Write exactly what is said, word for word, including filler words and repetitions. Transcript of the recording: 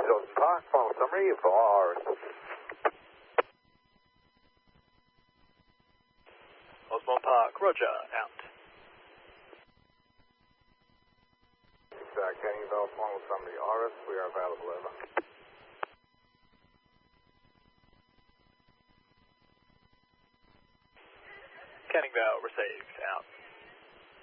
Osborne Park, final summary for R S. Osborne Park, roger, out. It's uh, Canning Vale, final summary R S, we are available, over. Canning Vale, received, out.